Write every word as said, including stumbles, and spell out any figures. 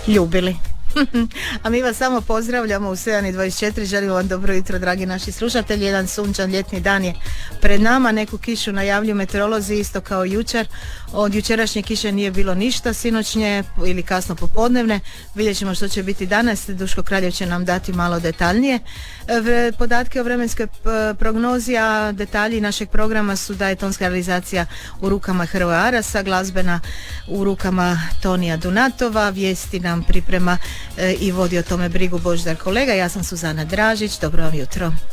ljubili. A mi vas samo pozdravljamo u sedam i dvadeset četiri, želimo vam dobro jutro dragi naši slušatelji. Jedan sunčan ljetni dan je pred nama, neku kišu najavljuju meteorolozi isto kao jučer. Od jučerašnje kiše nije bilo ništa, sinoćnje ili kasno popodnevne. Vidjet ćemo što će biti danas, Duško Kraljev će nam dati malo detaljnije podatke o vremenskoj prognozi, a detalji našeg programa su da je tonska realizacija u rukama Hrvoja Arasa, glazbena u rukama Tonija Dunatova, vijesti nam priprema i vodi o tome brigu Božidar kolega. Ja sam Suzana Dražić, dobro vam jutro.